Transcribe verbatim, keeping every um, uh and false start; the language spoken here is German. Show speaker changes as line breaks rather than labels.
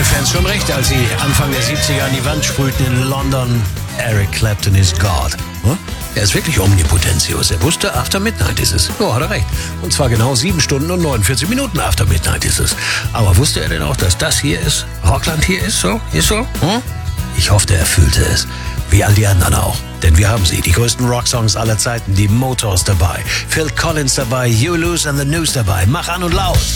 Fans schon recht, als sie Anfang der siebziger an die Wand sprühten in London. Eric Clapton is God. Hm? Er ist wirklich Omnipotentius. Er wusste, after midnight ist es. Ja, hat er recht. Und zwar genau sieben Stunden und neunundvierzig Minuten after midnight ist es. Aber wusste er denn auch, dass das hier ist? Rockland hier ist so? Ist so? Hm? Ich hoffte, er fühlte es. Wie all die anderen auch. Denn wir haben sie, die größten Rocksongs aller Zeiten, die Motors dabei, Phil Collins dabei, You Lose and the News dabei. Mach an und laut!